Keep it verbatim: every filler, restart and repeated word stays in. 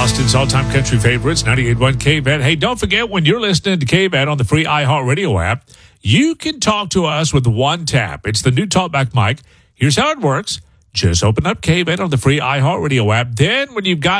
Austin's all-time country favorites, ninety-eight point one K-Bet. Hey, don't forget, when you're listening to K-Bet on the free iHeartRadio app, you can talk to us with one tap. It's the new talkback mic. Here's how it works. Just open up K-Bet on the free iHeartRadio app. Then when you've got